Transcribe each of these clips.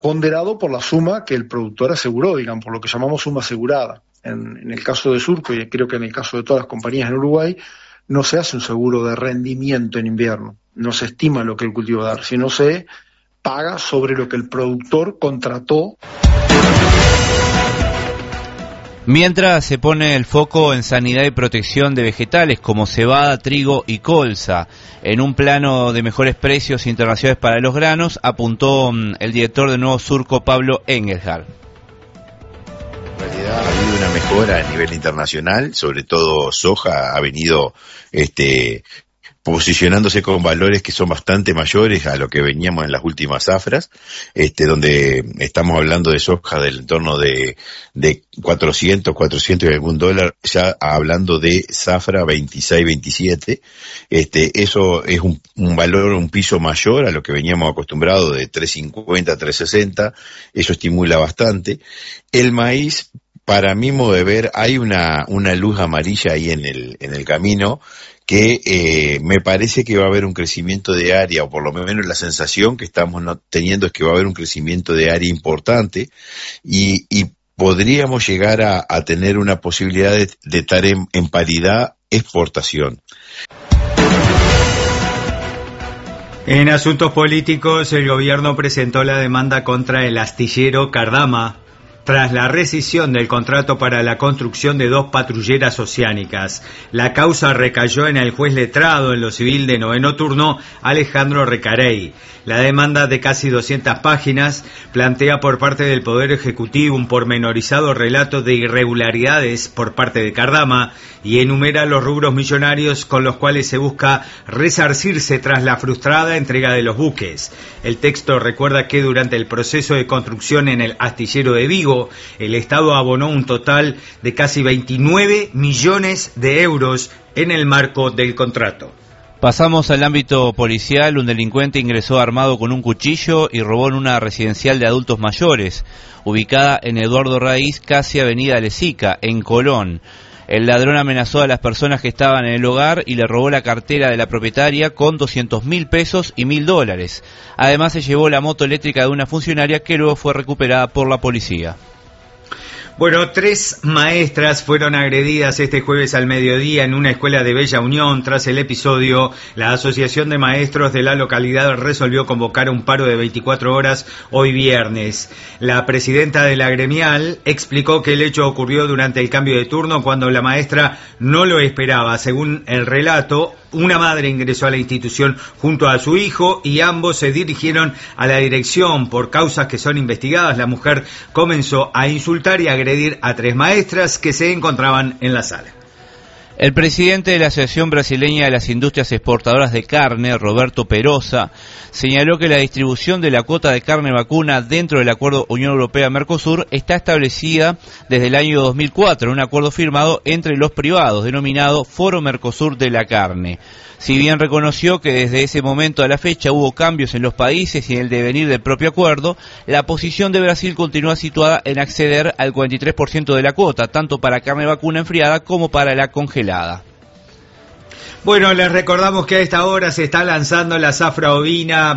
ponderado por la suma que el productor aseguró, digamos, por lo que llamamos suma asegurada. En el caso de Surco, y creo que en el caso de todas las compañías en Uruguay, no se hace un seguro de rendimiento en invierno, no se estima lo que el cultivo va a dar, sino se paga sobre lo que el productor contrató. Mientras se pone el foco en sanidad y protección de vegetales como cebada, trigo y colza, en un plano de mejores precios internacionales para los granos, apuntó el director de Nuevo Surco, Pablo Engelhardt. En realidad ha habido una mejora a nivel internacional, sobre todo soja ha venido posicionándose con valores que son bastante mayores a lo que veníamos en las últimas zafras, donde estamos hablando de soja del entorno de 400 y algún dólar, ya hablando de zafra 26, 27, eso es un valor, un piso mayor a lo que veníamos acostumbrados de 350, 360, eso estimula bastante. El maíz, para mi modo de ver, hay una luz amarilla ahí en el camino, que me parece que va a haber un crecimiento de área, o por lo menos la sensación que estamos teniendo es que va a haber un crecimiento de área importante, y podríamos llegar a tener una posibilidad de estar en paridad exportación. En asuntos políticos, el gobierno presentó la demanda contra el astillero Cardama tras la rescisión del contrato para la construcción de 2 patrulleras oceánicas. La causa recayó en el juez letrado en lo civil de noveno turno, Alejandro Recarey. La demanda, de casi 200 páginas, plantea por parte del Poder Ejecutivo un pormenorizado relato de irregularidades por parte de Cardama y enumera los rubros millonarios con los cuales se busca resarcirse tras la frustrada entrega de los buques. El texto recuerda que durante el proceso de construcción en el astillero de Vigo, el Estado abonó un total de casi 29 millones de euros en el marco del contrato. Pasamos al ámbito policial. Un delincuente ingresó armado con un cuchillo y robó en una residencial de adultos mayores, ubicada en Eduardo Raíz, casi avenida Lezica, en Colón. El ladrón amenazó a las personas que estaban en el hogar y le robó la cartera de la propietaria con 200.000 pesos y $1.000. Además, se llevó la moto eléctrica de una funcionaria que luego fue recuperada por la policía. Bueno, 3 maestras fueron agredidas este jueves al mediodía en una escuela de Bella Unión. Tras el episodio, la Asociación de Maestros de la localidad resolvió convocar un paro de 24 horas hoy viernes. La presidenta de la gremial explicó que el hecho ocurrió durante el cambio de turno cuando la maestra no lo esperaba. Según el relato, una madre ingresó a la institución junto a su hijo y ambos se dirigieron a la dirección. Por causas que son investigadas, la mujer comenzó a insultar y agredir a 3 maestras que se encontraban en la sala. El presidente de la Asociación Brasileña de las Industrias Exportadoras de Carne, Roberto Perosa, señaló que la distribución de la cuota de carne vacuna dentro del acuerdo Unión Europea-Mercosur está establecida desde el año 2004, un acuerdo firmado entre los privados, denominado Foro Mercosur de la Carne. Si bien reconoció que desde ese momento a la fecha hubo cambios en los países y en el devenir del propio acuerdo, la posición de Brasil continúa situada en acceder al 43% de la cuota, tanto para carne vacuna enfriada como para la congelada. Bueno, les recordamos que a esta hora se está lanzando la zafra ovina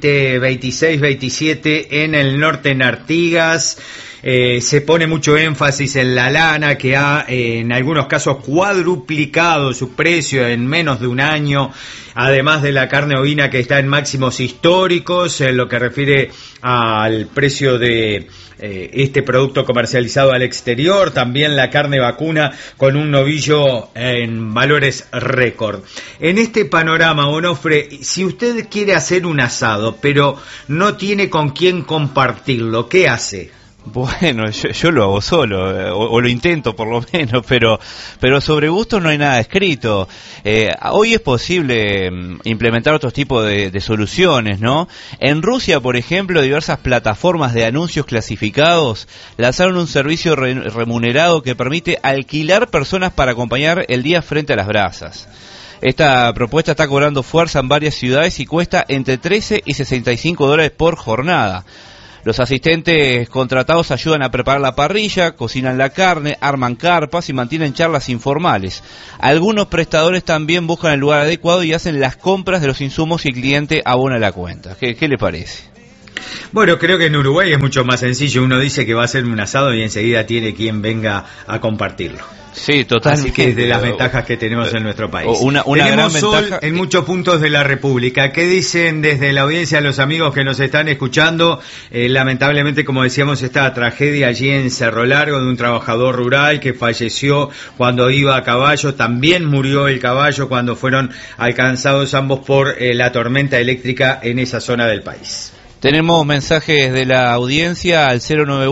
2026-27 en el norte, en Artigas. Se pone mucho énfasis en la lana, que ha en algunos casos cuadruplicado su precio en menos de un año, además de la carne ovina que está en máximos históricos en lo que refiere al precio de este producto comercializado al exterior. También la carne vacuna con un novillo en valores récord. En este panorama, Onofre, si usted quiere hacer un asado pero no tiene con quién compartirlo, ¿qué hace? Bueno, yo lo hago solo, o lo intento por lo menos, pero sobre gusto no hay nada escrito. Hoy es posible implementar otros tipos de soluciones, ¿no? En Rusia, por ejemplo, diversas plataformas de anuncios clasificados lanzaron un servicio remunerado que permite alquilar personas para acompañar el día frente a las brasas. Esta propuesta está cobrando fuerza en varias ciudades y cuesta entre $13 y $65 por jornada. Los asistentes contratados ayudan a preparar la parrilla, cocinan la carne, arman carpas y mantienen charlas informales. Algunos prestadores también buscan el lugar adecuado y hacen las compras de los insumos y el cliente abona la cuenta. ¿Qué le parece? Bueno, creo que en Uruguay es mucho más sencillo. Uno dice que va a hacer un asado y enseguida tiene quien venga a compartirlo. Sí, totalmente. Así que es de las ventajas que tenemos en nuestro país. Una tenemos gran sol ventaja en muchos puntos de la República. ¿Qué dicen desde la audiencia los amigos que nos están escuchando? Lamentablemente, como decíamos, esta tragedia allí en Cerro Largo de un trabajador rural que falleció cuando iba a caballo. También murió el caballo cuando fueron alcanzados ambos por la tormenta eléctrica en esa zona del país. Tenemos mensajes de la audiencia al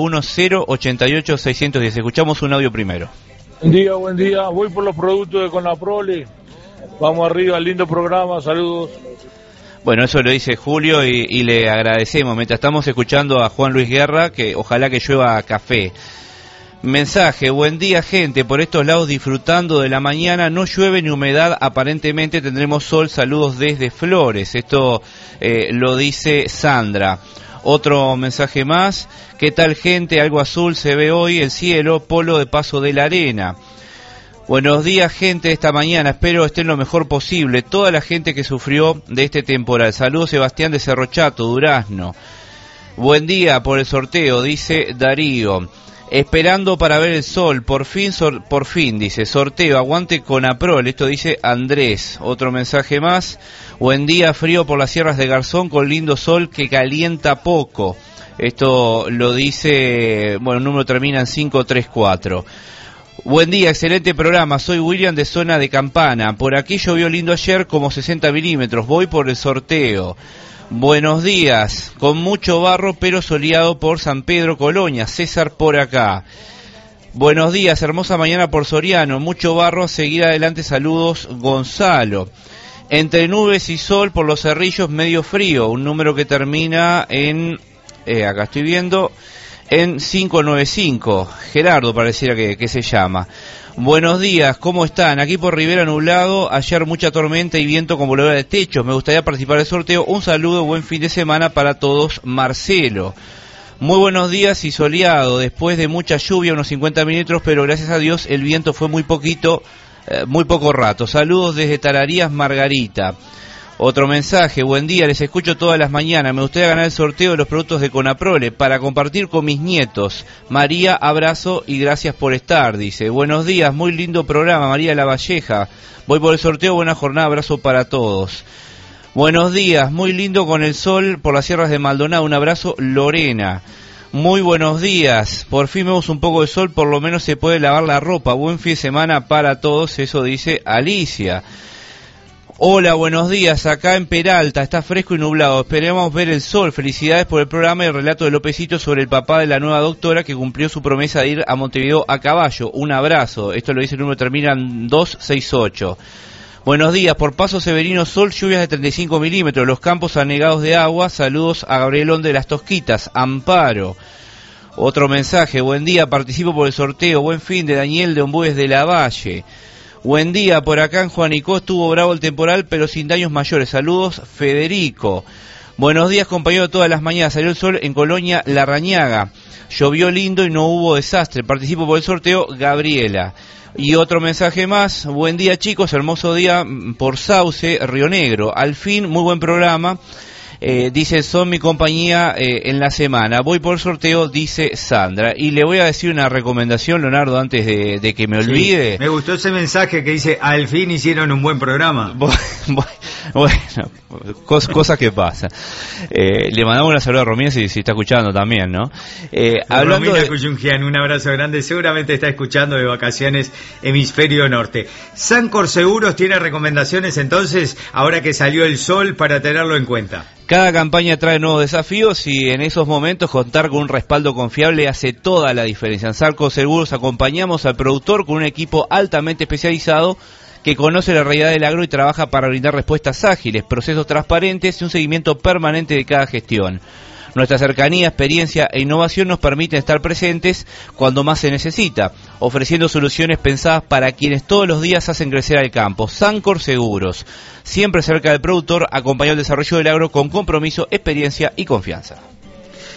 091-088-610. Escuchamos un audio primero. Buen día. Voy por los productos de Conaprole. Vamos arriba, lindo programa, saludos. Bueno, eso lo dice Julio y le agradecemos. Mientras estamos escuchando a Juan Luis Guerra, que ojalá que llueva café. Mensaje, buen día gente, por estos lados disfrutando de la mañana, no llueve ni humedad, aparentemente tendremos sol, saludos desde Flores. Esto lo dice Sandra. Otro mensaje más, ¿qué tal gente? Algo azul se ve hoy, el cielo, polo de Paso de la Arena. Buenos días gente, esta mañana, espero estén lo mejor posible, toda la gente que sufrió de este temporal. Saludos Sebastián de Cerro Chato, Durazno. Buen día por el sorteo, dice Darío. Esperando para ver el sol, por fin, dice, sorteo, aguante Conaprole, esto dice Andrés. Otro mensaje más, buen día, frío por las sierras de Garzón con lindo sol que calienta poco. Esto lo dice, bueno, el número termina en 534. Buen día, excelente programa, soy William de zona de Campana, por aquí llovió lindo ayer como 60 milímetros, voy por el sorteo. Buenos días, con mucho barro pero soleado por San Pedro Colonia, César por acá. Buenos días, hermosa mañana por Soriano, mucho barro, seguir adelante, saludos Gonzalo. Entre nubes y sol por los Cerrillos, medio frío, un número que termina en, acá estoy viendo, en 595, Gerardo pareciera que se llama. Buenos días, ¿cómo están? Aquí por Rivera nublado, ayer mucha tormenta y viento con voladura de techos. Me gustaría participar del sorteo. Un saludo, buen fin de semana para todos, Marcelo. Muy buenos días y soleado, después de mucha lluvia, unos 50 milímetros, pero gracias a Dios el viento fue muy poquito, muy poco rato. Saludos desde Tararías, Margarita. Otro mensaje, buen día, les escucho todas las mañanas, me gustaría ganar el sorteo de los productos de Conaprole para compartir con mis nietos. María, abrazo y gracias por estar, dice. Buenos días, muy lindo programa, María La Valleja. Voy por el sorteo, buena jornada, abrazo para todos. Buenos días, muy lindo con el sol por las sierras de Maldonado, un abrazo, Lorena. Muy buenos días, por fin vemos un poco de sol, por lo menos se puede lavar la ropa. Buen fin de semana para todos, eso dice Alicia. Hola, buenos días, acá en Peralta, está fresco y nublado, esperemos ver el sol, felicidades por el programa y el relato de Lópezito sobre el papá de la nueva doctora que cumplió su promesa de ir a Montevideo a caballo, un abrazo, esto lo dice el número, termina en 268. Buenos días, por Paso Severino, sol, lluvias de 35 milímetros, los campos anegados de agua, saludos a Gabrielón de las Tosquitas, Amparo. Otro mensaje, buen día, participo por el sorteo, buen fin de Daniel de Ombúes de la Valle. Buen día, por acá en Juanicó estuvo bravo el temporal, pero sin daños mayores. Saludos, Federico. Buenos días, compañero, todas las mañanas. Salió el sol en Colonia La Rañaga. Llovió lindo y no hubo desastre. Participo por el sorteo, Gabriela. Y otro mensaje más. Buen día, chicos. Hermoso día por Sauce, Río Negro. Al fin, muy buen programa. Dice, son mi compañía en la semana. Voy por sorteo, dice Sandra. Y le voy a decir una recomendación, Leonardo, antes de que me olvide. Sí, me gustó ese mensaje que dice, al fin hicieron un buen programa. Bueno, cosas que pasan. Le mandamos una saluda a Romina si está escuchando también, ¿no? Hablando Romina Cuyungian, un abrazo grande. Seguramente está escuchando de vacaciones Hemisferio Norte. Sancor Seguros tiene recomendaciones entonces, ahora que salió el sol, para tenerlo en cuenta. Cada campaña trae nuevos desafíos y en esos momentos contar con un respaldo confiable hace toda la diferencia. En Sancor Seguros acompañamos al productor con un equipo altamente especializado que conoce la realidad del agro y trabaja para brindar respuestas ágiles, procesos transparentes y un seguimiento permanente de cada gestión. Nuestra cercanía, experiencia e innovación nos permiten estar presentes cuando más se necesita, ofreciendo soluciones pensadas para quienes todos los días hacen crecer al campo. Sancor Seguros, siempre cerca del productor, acompañando el desarrollo del agro con compromiso, experiencia y confianza.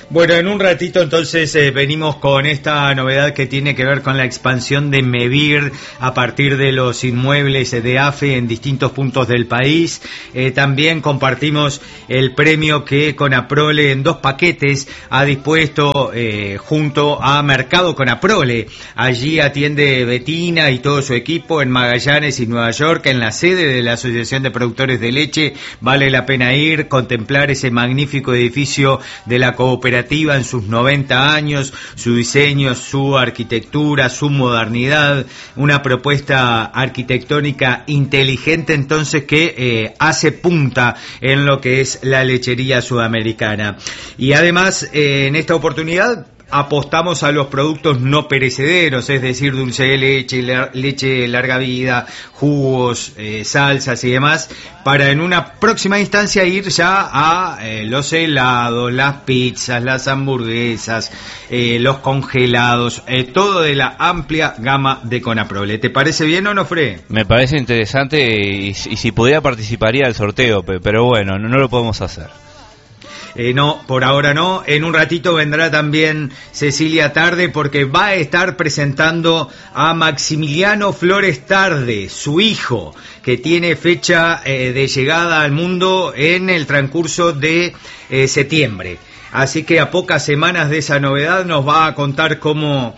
Bueno, en un ratito entonces venimos con esta novedad que tiene que ver con la expansión de Mevir a partir de los inmuebles de AFE en distintos puntos del país. También compartimos el premio que Conaprole en 2 paquetes ha dispuesto junto a Mercado Conaprole. Allí atiende Betina y todo su equipo en Magallanes y Nueva York, en la sede de la Asociación de Productores de Leche. Vale la pena ir, contemplar ese magnífico edificio de la cooperativa en sus 90 años, su diseño, su arquitectura, su modernidad, una propuesta arquitectónica inteligente entonces que hace punta en lo que es la lechería sudamericana. Y además en esta oportunidad apostamos a los productos no perecederos, es decir, dulce de leche, leche de larga vida, jugos, salsas y demás, para en una próxima instancia ir ya a los helados, las pizzas, las hamburguesas, los congelados, todo de la amplia gama de Conaprole. ¿Te parece bien, Onofre? Me parece interesante y si pudiera participaría del sorteo, pero bueno, no lo podemos hacer. No, por ahora no. En un ratito vendrá también Cecilia Tarde porque va a estar presentando a Maximiliano Flores Tarde, su hijo, que tiene fecha de llegada al mundo en el transcurso de septiembre. Así que a pocas semanas de esa novedad nos va a contar cómo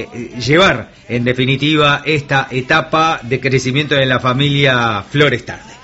llevar, en definitiva, esta etapa de crecimiento de la familia Flores Tarde.